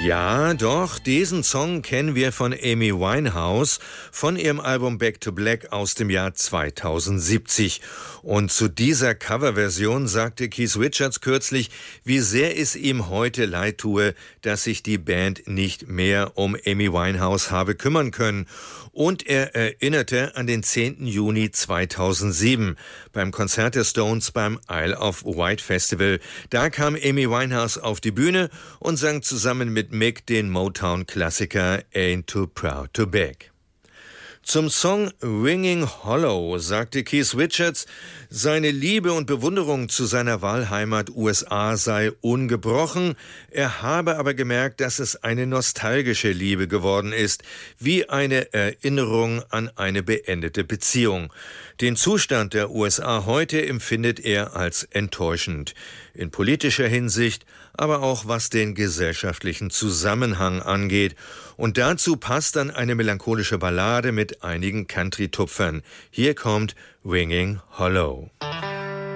Ja, doch, diesen Song kennen wir von Amy Winehouse von ihrem Album Back to Black aus dem Jahr 2070. Und zu dieser Coverversion sagte Keith Richards kürzlich, wie sehr es ihm heute leid tue, dass sich die Band nicht mehr um Amy Winehouse habe kümmern können. Und er erinnerte an den 10. Juni 2007 beim Konzert der Stones beim Isle of Wight Festival. Da kam Amy Winehouse auf die Bühne und sang zusammen mit Mick den Motown-Klassiker Ain't Too Proud to Beg. Zum Song Ringing Hollow sagte Keith Richards, seine Liebe und Bewunderung zu seiner Wahlheimat USA sei ungebrochen. Er habe aber gemerkt, dass es eine nostalgische Liebe geworden ist, wie eine Erinnerung an eine beendete Beziehung. Den Zustand der USA heute empfindet er als enttäuschend. In politischer Hinsicht, aber auch was den gesellschaftlichen Zusammenhang angeht. Und dazu passt dann eine melancholische Ballade mit einigen Country-Tupfern. Hier kommt Ringing Hollow.